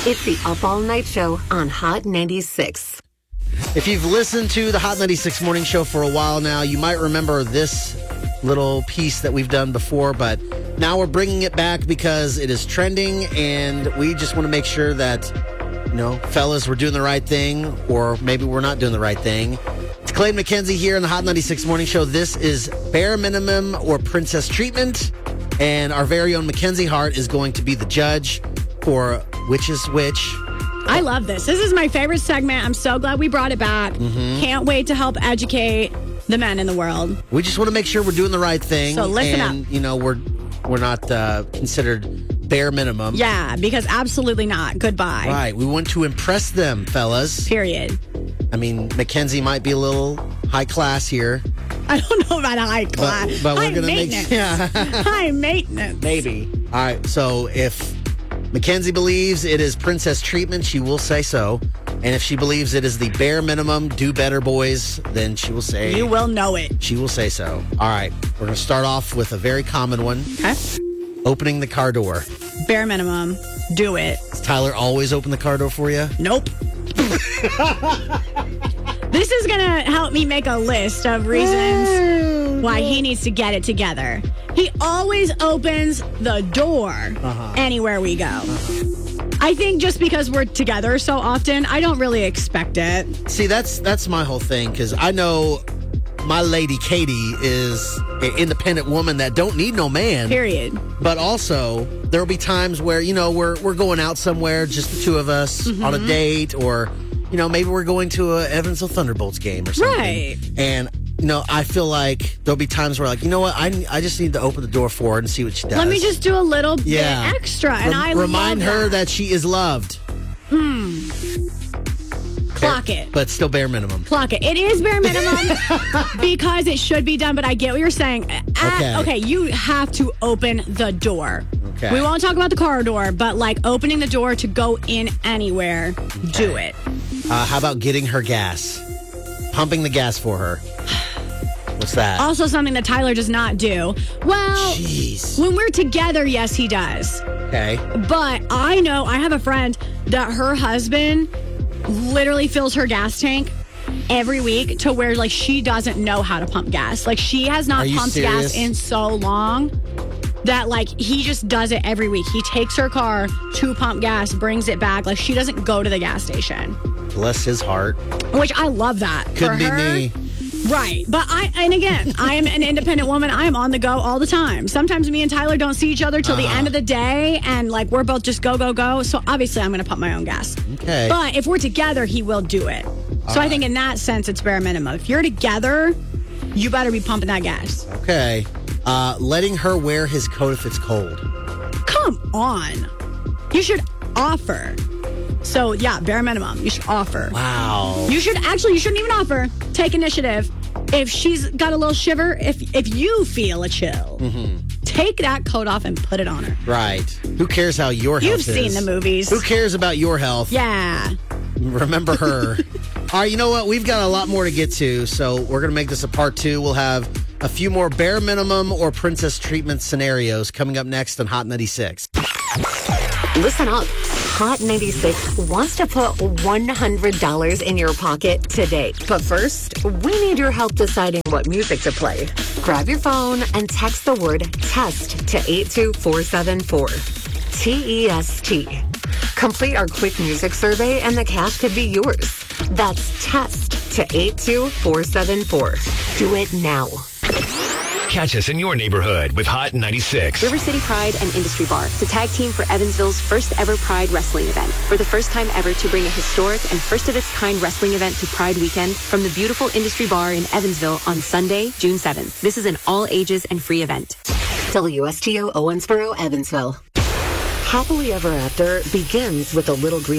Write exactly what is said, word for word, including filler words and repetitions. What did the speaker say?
It's the Up All Night Show on Hot ninety-six. If you've listened to the Hot ninety-six Morning Show for a while now, you might remember this little piece that we've done before, but now we're bringing it back because it is trending, and we just want to make sure that, you know, fellas, we're doing the right thing, or maybe we're not doing the right thing. It's Clayton McKenzie here on the Hot ninety-six Morning Show. This is Bare Minimum or Princess Treatment, and our very own Mackenzie Hart is going to be the judge for which is which. I love this. This is my favorite segment. I'm so glad we brought it back. Mm-hmm. Can't wait to help educate the men in the world. We just want to make sure we're doing the right thing. So listen and, up. you know, we're we're not uh, considered bare minimum. Yeah, because absolutely not. Goodbye. Right. We want to impress them, fellas. Period. I mean, Mackenzie might be a little high class here. I don't know about high class. But, but we're high going to make... Yeah. High maintenance. Maybe. All right. So if Mackenzie believes it is princess treatment, she will say so. And if she believes it is the bare minimum, do better, boys, then she will say... You will know it. She will say so. All right. We're going to start off with a very common one. Okay. Opening the car door. Bare minimum. Do it. Does Tyler always open the car door for you? Nope. This is going to help me make a list of reasons why he needs to get it together. He always opens the door uh-huh. anywhere we go. Uh-huh. I think just because we're together so often, I don't really expect it. See, that's that's my whole thing, because I know my lady Katie is an independent woman that don't need no man. Period. But also, there will be times where, you know, we're we're going out somewhere, just the two of us, mm-hmm. on a date, or, you know, maybe we're going to a Evansville Thunderbolts game or something. Right. And, you know, I feel like there'll be times where, like, you know what, I, I just need to open the door for her and see what she does. Let me just do a little yeah. bit extra. And Rem- I Remind love her that. that she is loved. Hmm. Clock it. But still bare minimum. Clock it. It is bare minimum because it should be done, but I get what you're saying. At, okay. Okay, you have to open the door. Okay. We won't talk about the car door, but like opening the door to go in anywhere, okay. do it. Uh, how about getting her gas? Pumping the gas for her. What's that? Also something that Tyler does not do. Well, Jeez. When we're together, yes, he does. Okay. But I know, I have a friend that her husband literally fills her gas tank every week to where, like, she doesn't know how to pump gas. Like, she has not pumped serious? gas in so long that, like, he just does it every week. He takes her car to pump gas, brings it back. Like, she doesn't go to the gas station. Bless his heart. Which I love that. Couldn't for be her. me. Right. But I, and again, I am an independent woman. I am on the go all the time. Sometimes me and Tyler don't see each other till uh-huh. the end of the day, and like we're both just go, go, go. So obviously I'm going to pump my own gas. Okay. But if we're together, he will do it. All so right. I think in that sense, it's bare minimum. If you're together, you better be pumping that gas. Okay. Uh, letting her wear his coat if it's cold. Come on. You should offer. So, yeah, bare minimum. You should offer. Wow. You should actually, you shouldn't even offer. Take initiative. If she's got a little shiver, if if you feel a chill, mm-hmm. take that coat off and put it on her. Right. Who cares how your health You've is? You've seen the movies. Who cares about your health? Yeah. Remember her. All right, you know what? We've got a lot more to get to, so we're going to make this a part two. We'll have a few more bare minimum or princess treatment scenarios coming up next on Hot ninety-six. Listen up. Hot ninety-six wants to put one hundred dollars in your pocket today. But first, we need your help deciding what music to play. Grab your phone and text the word TEST to eight two four seven four. T E S T. Complete our quick music survey and the cash could be yours. That's TEST to eight two four seven four. Do it now. Catch us in your neighborhood with Hot ninety-six. River City Pride and Industry Bar, the tag team for Evansville's first ever Pride wrestling event. For the first time ever to bring a historic and first of its kind wrestling event to Pride weekend from the beautiful Industry Bar in Evansville on Sunday, June seventh. This is an all ages and free event. W S T O Owensboro, Evansville. Happily Ever After begins with a little green